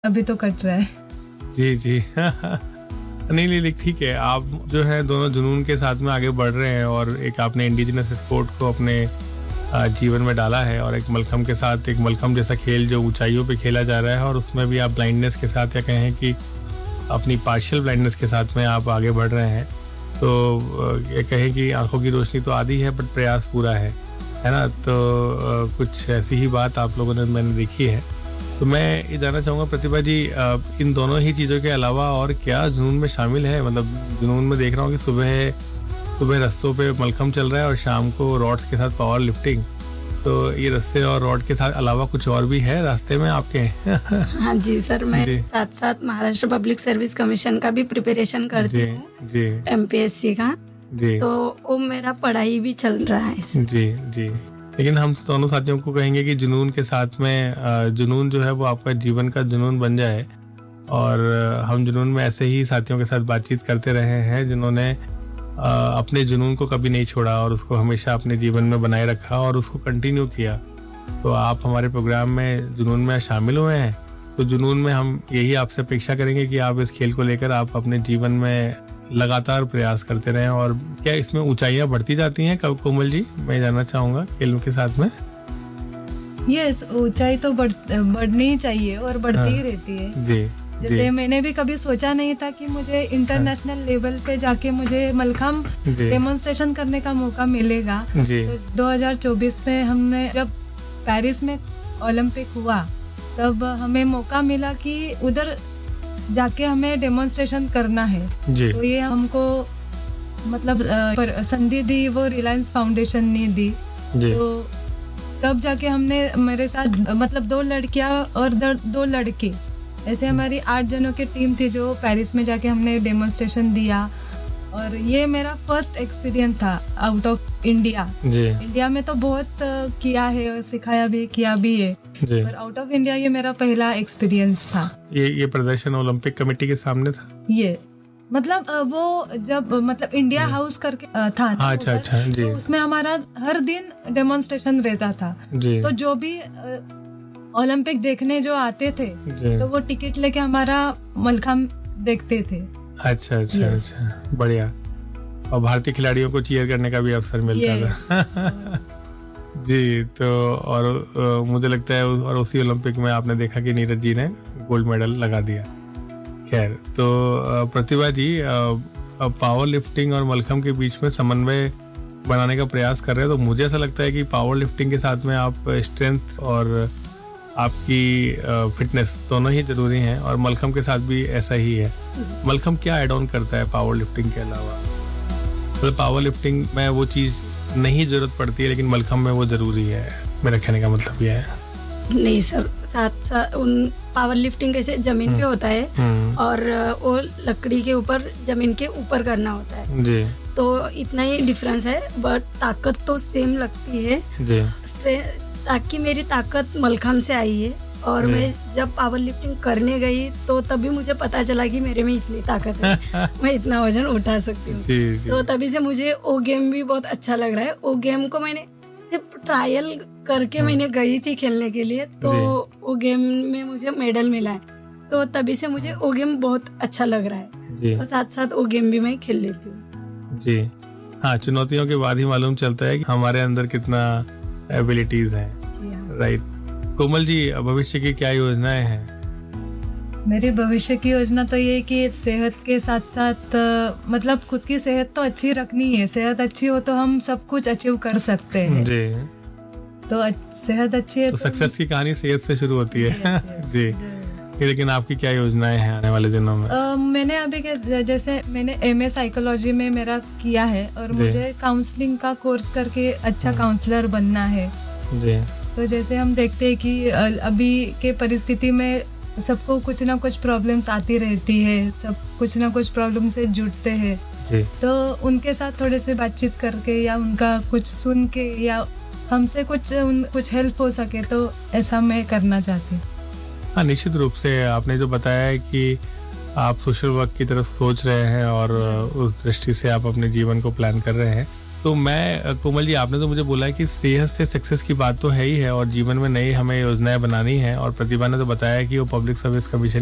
अभी तो कट रहा है। जी जी नहीं ठीक है, आप जो है दोनों जुनून के साथ में आगे बढ़ रहे हैं और एक आपने इंडिजिनस स्पोर्ट को अपने जीवन में डाला है और एक मलखम के साथ, एक मलखम जैसा खेल जो ऊंचाइयों पे खेला जा रहा है और उसमें भी आप ब्लाइंडनेस के साथ, या कहें कि अपनी पार्शियल ब्लाइंडनेस के साथ में आप आगे बढ़ रहे हैं। तो ये कहें कि आंखों की रोशनी तो आधी है बट प्रयास पूरा है ना। तो कुछ ऐसी ही बात आप लोगों ने मैंने देखी है। तो मैं ये जानना चाहूँगा प्रतिभा जी, इन दोनों ही चीज़ों के अलावा और क्या जुनून में शामिल है? मतलब जुनून में देख रहा हूँ कि सुबह रस्सों पे मलखम चल रहा है और शाम को रॉड्स के साथ पावर लिफ्टिंग। तो ये रस्से और रॉड के साथ अलावा कुछ और भी है रास्ते में आपके? हाँ जी सर, मैं साथ साथ महाराष्ट्र पब्लिक सर्विस कमीशन का भी प्रिपरेशन करती हूँ जी, MPSC का जी। तो वो मेरा पढ़ाई भी चल रहा है जी जी। लेकिन हम दोनों साथियों को कहेंगे कि जुनून के साथ में जुनून जो है वो आपका जीवन का जुनून बन जाए। और हम जुनून में ऐसे ही साथियों के साथ बातचीत करते रहे हैं जिन्होंने अपने जुनून को कभी नहीं छोड़ा और उसको हमेशा अपने जीवन में बनाए रखा और उसको कंटिन्यू किया। तो आप हमारे प्रोग्राम में जुनून में शामिल हुए हैं, तो जुनून में हम यही आपसे अपेक्षा करेंगे कि आप इस खेल को लेकर आप अपने जीवन में लगातार प्रयास करते रहें। और क्या इसमें ऊंचाइयां बढ़ती जाती हैं कोमल जी? मैं जानना चाहूँगा खेलों के साथ में। यस, ऊंचाई तो बढ़नी ही चाहिए और बढ़ती ही रहती है जी। जैसे मैंने भी कभी सोचा नहीं था कि मुझे इंटरनेशनल लेवल पे जाके मुझे मलखम डेमोन्स्ट्रेशन करने का मौका मिलेगा। तो 2024 में हमने जब पेरिस में ओलंपिक हुआ तब हमें मौका मिला कि उधर जाके हमें डेमोन्स्ट्रेशन करना है। तो ये हमको मतलब संधि दी वो रिलायंस फाउंडेशन ने दी। तो तब जाके हमने, मेरे साथ मतलब 2 लड़कियां और 2 लड़के, ऐसे हमारी 8 जनों की टीम थी जो पेरिस में जाके हमने डेमोन्स्ट्रेशन दिया। और ये मेरा फर्स्ट एक्सपीरियंस था आउट ऑफ इंडिया। इंडिया में तो बहुत किया है और सिखाया भी, किया भी है, पर आउट ऑफ इंडिया ये मेरा पहला एक्सपीरियंस था। ये प्रदर्शन ओलंपिक कमेटी के सामने था? ये मतलब वो जब मतलब इंडिया हाउस करके था। अच्छा जी। तो उसमें हमारा हर दिन डेमोन्स्ट्रेशन रहता था। तो जो भी ओलंपिक देखने जो आते थे तो वो टिकट लेके हमारा मलखम देखते थे। अच्छा, बढ़िया। और भारतीय खिलाड़ियों को चीयर करने का भी अवसर मिलता था जी। तो और मुझे लगता है और उसी ओलंपिक में आपने देखा कि नीरज जी ने गोल्ड मेडल लगा दिया। खैर, तो प्रतिभा जी पावर लिफ्टिंग और मलखम के बीच में समन्वय बनाने का प्रयास कर रहे हैं। तो मुझे ऐसा लगता है कि पावर लिफ्टिंग के साथ में आप स्ट्रेंथ और आपकी फिटनेस दोनों ही जरूरी हैं और मलखम के साथ भी ऐसा ही है। मलखम क्या ऐड ऑन करता है पावर लिफ्टिंग के अलावा? मतलब पावर लिफ्टिंग में वो चीज़ नहीं जरूरत पड़ती है लेकिन मलखम में वो जरूरी है, मेरा कहने का मतलब यह है। नहीं सर, साथ उन पावर लिफ्टिंग कैसे जमीन पे होता है और वो लकड़ी के ऊपर, जमीन के ऊपर करना होता है जी। तो इतना ही डिफरेंस है, बट ताकत तो सेम लगती है जी। ताकि मेरी ताकत मलखम से आई है और मैं जब पावर लिफ्टिंग करने गई तो तभी मुझे पता चला कि मेरे में इतनी ताकत है मैं इतना वजन उठा सकती हूँ। तो तभी से मुझे वो गेम भी बहुत अच्छा लग रहा है। वो गेम को मैंने सिर्फ ट्रायल करके मैंने गई थी खेलने के लिए, तो वो गेम में मुझे मेडल मिला है। तो तभी से मुझे वो गेम बहुत अच्छा लग रहा है और साथ साथ वो गेम भी मैं खेल लेती हूँ जी। हाँ, चुनौतियों के बाद ही मालूम चलता है कि हमारे अंदर कितना एबिलिटीज हैं। राइट। कोमल जी, भविष्य की क्या योजनाएं हैं? मेरी भविष्य की योजना तो ये कि सेहत के साथ साथ मतलब खुद की सेहत तो अच्छी रखनी है। सेहत अच्छी हो तो हम सब कुछ अचीव कर सकते हैं जी। तो सेहत अच्छी है तो सक्सेस की कहानी सेहत से शुरू होती है जी। लेकिन आपकी क्या योजनाएं हैं आने वाले दिनों में? मैंने अभी जैसे मैंने MA साइकोलॉजी में मेरा किया है और मुझे काउंसलिंग का कोर्स करके अच्छा काउंसलर बनना है जी। तो जैसे हम देखते हैं कि अभी के परिस्थिति में सबको कुछ ना कुछ प्रॉब्लम्स आती रहती है, सब कुछ ना कुछ प्रॉब्लम से जुड़ते हैं जी। तो उनके साथ थोड़े से बातचीत करके या उनका कुछ सुन के या हमसे कुछ हेल्प हो सके तो ऐसा मैं करना चाहती हूँ। हाँ, निश्चित रूप से आपने जो बताया है कि आप सोशल वर्क की तरफ सोच रहे हैं और उस दृष्टि से आप अपने जीवन को प्लान कर रहे हैं, तो मैं कोमल जी, आपने तो मुझे बोला है कि सेहत से सक्सेस की बात तो है ही है और जीवन में नई हमें योजनाएं बनानी है, और प्रतिभा ने तो बताया कि वो पब्लिक सर्विस कमीशन